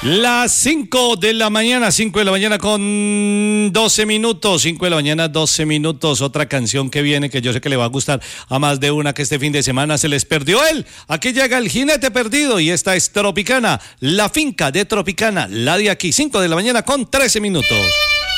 Las 5 de la mañana, 5 de la mañana con 12 minutos, 5 de la mañana, 12 minutos. Otra canción que viene que yo sé que le va a gustar a más de una que este fin de semana se les perdió él. Aquí llega el jinete perdido y esta es Tropicana, la finca de Tropicana, la de aquí, 5 de la mañana con 13 minutos.